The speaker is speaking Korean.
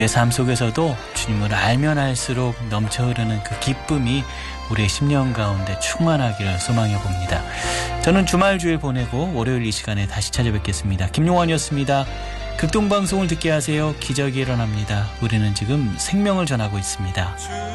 내 삶 속에서도 주님을 알면 알수록 넘쳐 흐르는 그 기쁨이 우리의 심령 가운데 충만하기를 소망해 봅니다. 저는 주말 주일 보내고 월요일 이 시간에 다시 찾아뵙겠습니다. 김용환이었습니다. 극동방송을 듣게 하세요. 기적이 일어납니다. 우리는 지금 생명을 전하고 있습니다.